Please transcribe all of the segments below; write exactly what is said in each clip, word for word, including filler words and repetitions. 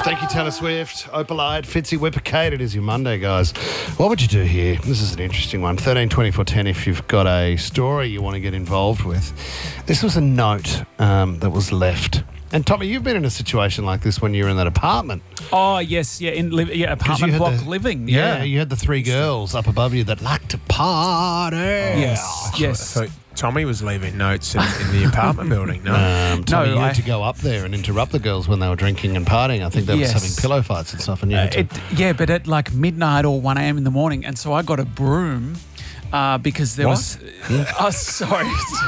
Thank you, Taylor Swift. Opalite, Fitzy, Whipper Kate. It is your Monday, guys. What would you do here? This is an interesting one. thirteen twenty-four ten if you've got a story you want to get involved with. This was a note um, that was left. And Tommy, you've been in a situation like this when you were in that apartment. Oh, yes, yeah, in li- yeah, apartment block the, living. Yeah. Yeah. you had the three girls up above you that like to party. Yes, yes. So Tommy was leaving notes in, in the apartment building, no? Um, Tommy, No, you I- had to go up there and interrupt the girls when they were drinking and partying. I think they Yes. were having pillow fights and stuff, and you had to... It, yeah, but at like midnight or one a.m. in the morning. And so I got a broom uh, because there What? was... Oh, sorry.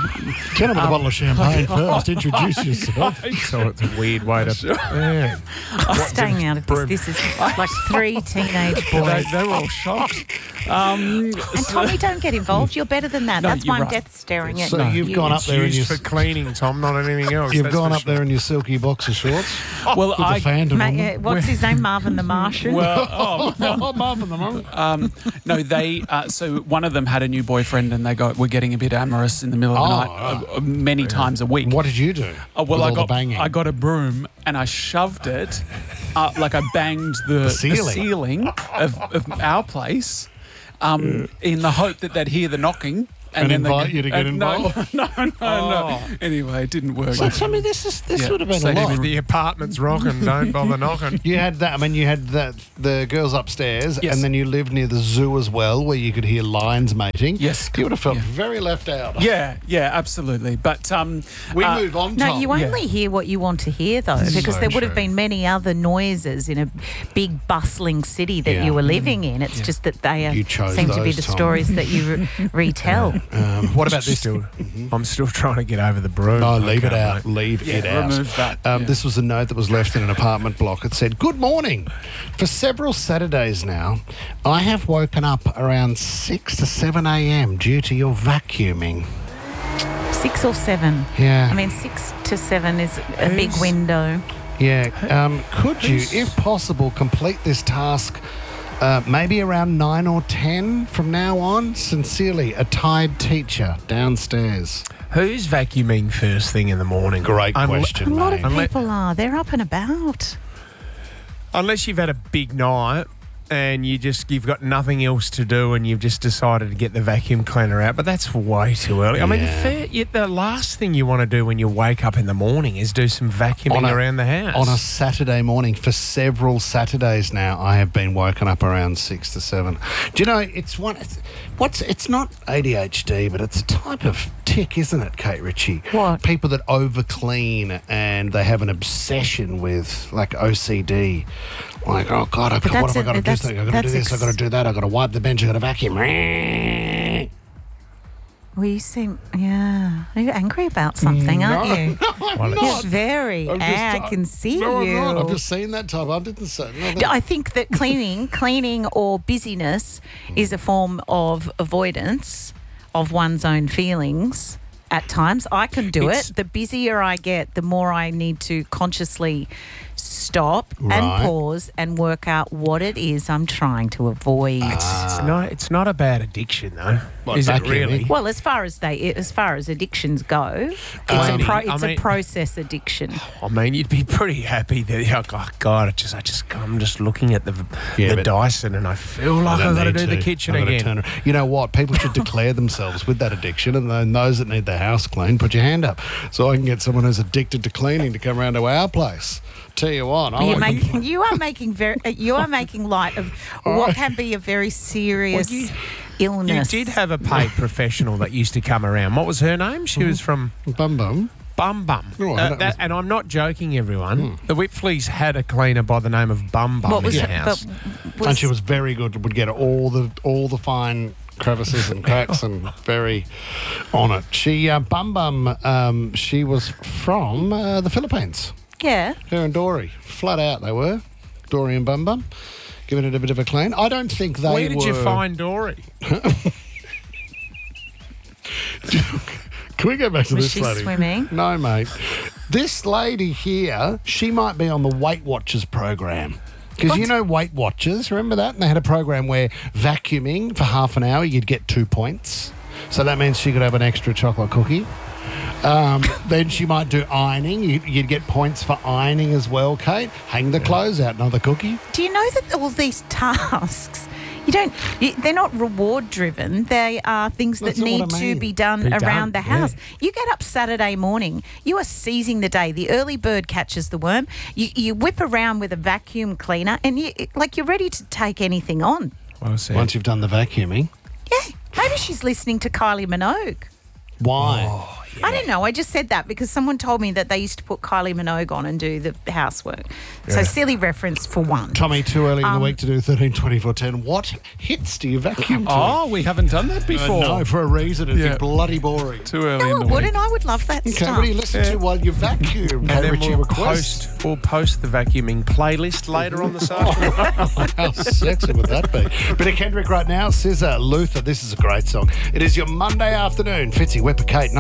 Get him with a bottle of champagne first. Introduce yourself. So it's a weird way to... Yeah. I'm staying out of this. This is like three teenage they, boys. they were all shocked. Um, And Tommy, don't get involved. You're better than that. No, That's you're why I'm right. death staring at So you. you've You- gone up It's there in used your... for cleaning, Tom, not anything else. You've that's gone for up there sure. in your silky boxer shorts well, with I... the fan Mate, on uh, them. what's his name? Marvin the Martian. Well, oh, Oh, Marvin the Monk. Um, no, they. Uh, so one of them had a new boyfriend, and they got were getting a bit amorous in the middle of the Oh, night, uh, uh, many times a week. What did you do? Oh, well, with I all got the banging? I got a broom and I shoved it, uh, like I banged the, the ceiling. ceiling of, of our place, um, in the hope that they'd hear the knocking. And then they invite get- you to get and no, involved? No, no, no. Oh. Anyway, it didn't work. So, Tommy, this is this Yeah. would have been So a if lot. If the apartment's rocking, don't bother knocking. You had that. I mean, you had that the girls upstairs, Yes. and then you lived near the zoo as well, where you could hear lions mating. Yes. you would have felt Yeah. very left out. Yeah, yeah, absolutely. But um, We uh, move on. No, Tom. you only hear what you want to hear, though, because So there would have true. been many other noises in a big bustling city that Yeah. you were living in. It's just that they uh, You chose seem to be those, the Tom. stories that you re- retell. Um, what about this? Still, I'm still trying to get over the broom. No, leave it Okay, out. mate. Leave Yeah, it out. remove that, Um, yeah. This was a note that was left in an apartment block. It said, "Good morning. For several Saturdays now, I have woken up around six to seven a.m. due to your vacuuming." Six or seven. Yeah. I mean, six to seven is a big Who's- window. Yeah. Um, could you, Who's- if possible, complete this task uh, maybe around nine or ten from now on? Sincerely, a tired teacher downstairs. Who's vacuuming first thing in the morning? Great Unle- question, A lot mate. of Unle- people are. They're up and about. Unless you've had a big night and you just you've got nothing else to do and you've just decided to get the vacuum cleaner out, but that's way too early. I mean, the, Yeah. fair, yeah, the last thing you want to do when you wake up in the morning is do some vacuuming On a- around the house. On a Saturday morning, for several Saturdays now, I have been woken up around six to seven. Do you know, it's one, it's, what's, it's not A D H D, but it's a type of tick, isn't it, Kate Ritchie? What? People that over clean and they have an obsession with, like, O C D. Like, oh, God, I, But what have that's I got to a- do? that's- I've got to do that's this, I've got to ex- do that, I've got to wipe the bench, I've got to vacuum. Well, you seem, yeah. Are you angry about something, aren't you? Well, it's- You're very. I'm just- I can see no, I'm you. not. I've just seen that type. I didn't say. No, that- I think that cleaning, cleaning or busyness is a form of avoidance of one's own feelings at times. I can do It's- it. The busier I get, the more I need to consciously stop Right. and pause and work out what it is I'm trying to avoid. it's not. It's not a bad addiction though, What, is it vacuuming? really? Well, as far as they, as far as addictions go, it's, Cleaning, a, pro, I it's mean- a process addiction. I mean, you'd be pretty happy that, oh God, I just, I just, I'm just looking at the Yeah, the but- Dyson and I feel like I I've don't got to need do the kitchen I've gotta again. turn ar- You know what? People should declare themselves with that addiction, and then those that need their house cleaned, put your hand up, so I can get someone who's addicted to cleaning to come round to our place. Tell you what, I You're like- making, you are making very, uh, you are making light of what can be a very serious Well, you- illness. You did have a paid professional that used to come around. What was her name? She was from bum bum. Bum Bum. Oh, Uh, that that- was- and I'm not joking, everyone. The Whitfleys had a cleaner by the name of Bum Bum What in was the it? house. But was, And she was very good. Would get all the all the fine crevices and cracks, and very on it. She uh, bum bum. Um, she was from uh, the Philippines. yeah. Her and Dory, flat out they were. Dory and Bum Bum, giving it a bit of a clean. I don't think they Where did were. you find Dory? Can we go back to Was this she lady? swimming? No, mate. This lady here, she might be on the Weight Watchers program. Because you know Weight Watchers, remember that? And they had a program where vacuuming for half an hour, you'd get two points. So that means she could have an extra chocolate cookie. Um, then she might do ironing. You, you'd get points for ironing as well, Kate. Hang the clothes out, another cookie. Do you know that all these tasks, you don't, you, they're not reward driven. They are things that That's not need what I to mean. be done Be done, around the yeah. house. You get up Saturday morning, you are seizing the day. The early bird catches the worm. You, you whip around with a vacuum cleaner and you like you're ready to take anything on. Well said. Once you've done the vacuuming. Yeah, maybe she's listening to Kylie Minogue. Why? Oh, I don't know. I just said that because someone told me that they used to put Kylie Minogue on and do the housework. So Yeah. silly reference for one. Tommy, too early in Um, the week to do thirteen twenty-four ten. What hits do you vacuum to? Oh, we haven't done that Uh, before. no, for a reason. It'd Yeah. be bloody boring. Too early No, in it the wouldn't. week. I would love that Okay, stuff. what do you listen to while you vacuum? And Hey, then Richie, we'll request. post, we'll post the vacuuming playlist later on this afternoon. How sexy would that be? Bit of Kendrick right now. Scissor, Luther. This is a great song. It is your Monday afternoon. Fitzy, Whipper, Kate.